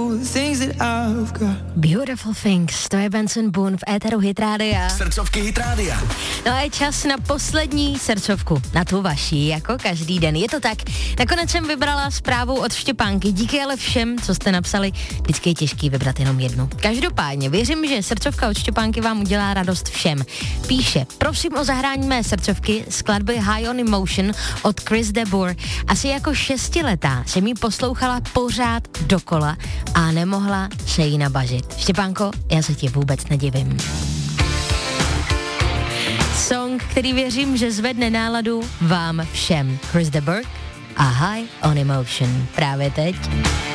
Beautiful Things, to je Benson Boone v éteru Hit Rádia. Srdcovky Hit Rádia. No a je čas na poslední srdcovku, na tu vaši, jako každý den. Je to tak. Nakonec jsem vybrala zprávu od Štěpánky. Díky ale všem, co jste napsali. Vždycky je těžký vybrat jenom jednu. Každopádně věřím, že srdcovka od Štěpánky vám udělá radost všem. Píše: prosím o zahrání mé srdcovky skladby High on Emotion od Chris de Burgh. Asi jako 6letá jsem jí poslouchala pořád dokola a nemohla se jí nabažit. Štěpánko, já se ti vůbec nedivím. Song, který věřím, že zvedne náladu vám všem. Chris de Burgh a High on Emotion. Právě teď.